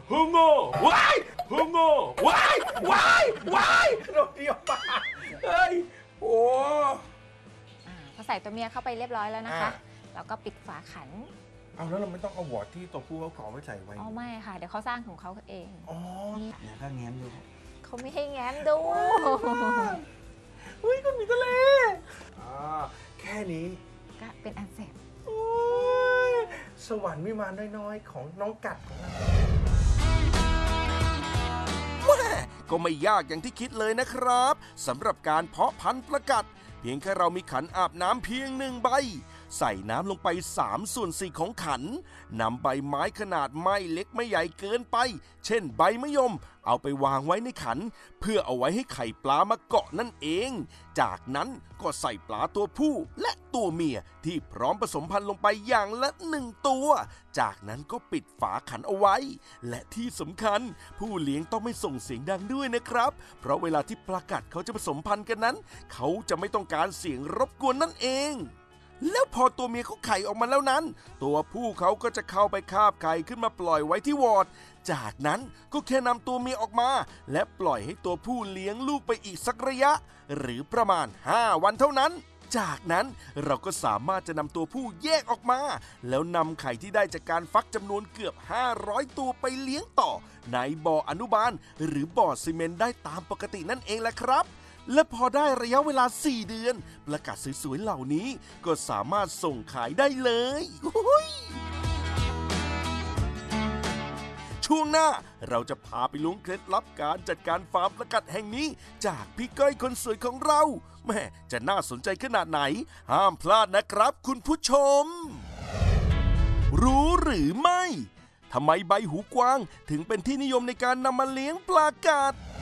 ฮึงโง่ว้ายฮึงโง่ว้ายว้ายว้ายโดดเดี่ยวมาเฮ้ยโอ้พอใส่ตัวเมียเข้าไปเรียบร้อยแล้วนะคะเราก็ปิดฝาขันเอาแล้วเราไม่ต้องเอาวอร์ดที่ตัวผู้เขาขอไว้ใส่ไว้อ๋อไม่ค่ะเดี๋ยวเขาสร้างของเขาเองอ๋อเนี่ยก็แง้มดูเขาไม่ให้แง้มดูเฮ้ยก็มีทะเลแค่นี้ก็เป็นอันเสร็จสวรรค์วิมานน้อยๆของน้องกัดของเราก็ไม่ยากอย่างที่คิดเลยนะครับสำหรับการเพาะพันธุ์ปลากัดเพียงแค่เรามีขันอาบน้ำเพียง1 ใบใส่น้ำลงไป3/4ของขันนำใบไม้ขนาดไม่เล็กไม่ใหญ่เกินไปเช่นใบมะยมเอาไปวางไว้ในขันเพื่อเอาไว้ให้ไข่ปลามาเกาะนั่นเองจากนั้นก็ใส่ปลาตัวผู้และตัวเมียที่พร้อมผสมพันธุ์ลงไปอย่างละ1 ตัวจากนั้นก็ปิดฝาขันเอาไว้และที่สำคัญผู้เลี้ยงต้องไม่ส่งเสียงดังด้วยนะครับเพราะเวลาที่ปลากัดเขาจะผสมพันธุ์กันนั้นเขาจะไม่ต้องการเสียงรบกวนนั่นเองแล้วพอตัวเมียเขาไข่ออกมาแล้วนั้นตัวผู้เขาก็จะเข้าไปคาบไข่ขึ้นมาปล่อยไว้ที่วอร์ดจากนั้นก็แค่นำตัวเมียออกมาและปล่อยให้ตัวผู้เลี้ยงลูกไปอีกสักระยะหรือประมาณ5 วันเท่านั้นจากนั้นเราก็สามารถจะนำตัวผู้แยกออกมาแล้วนำไข่ที่ได้จากการฟักจำนวนเกือบ500 ตัวไปเลี้ยงต่อในบ่ออนุบาลหรือบ่อซีเมนต์ได้ตามปกตินั่นเองแหละครับและพอได้ระยะเวลา4 เดือนปลากัดสวยๆเหล่านี้ก็สามารถส่งขายได้เลยช่วงหน้าเราจะพาไปล้วงเคล็ดลับการจัดการฟาร์มปลากัดแห่งนี้จากพี่ก้อยคนสวยของเราแม่จะน่าสนใจขนาดไหนห้ามพลาดนะครับคุณผู้ชมรู้หรือไม่ทำไมใบหูกวางถึงเป็นที่นิยมในการนำมาเลี้ยงปลากัด